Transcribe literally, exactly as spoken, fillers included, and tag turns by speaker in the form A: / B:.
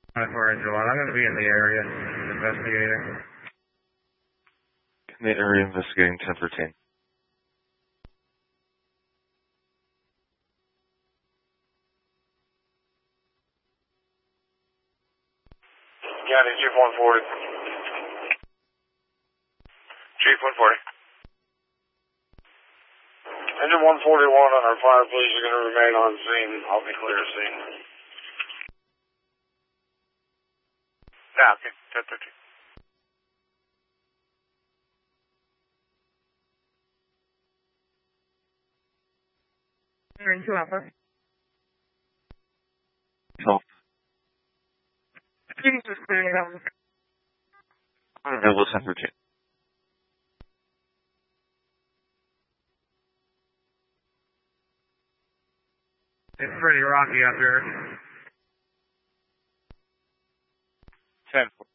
A: For Angela, I'm going to be in the area investigating.
B: In the area investigating ten thirteen.
C: County Chief one forty. Chief one forty. Engine one forty-one and our fire police are going to remain on scene. I'll be clear of scene. Yeah, okay. ten thirteen.
A: You're in two Alpha.
B: No.
A: Jesus, clearing it out.
B: It was ten thirteen.
A: It's pretty rocky out there.
C: ten four.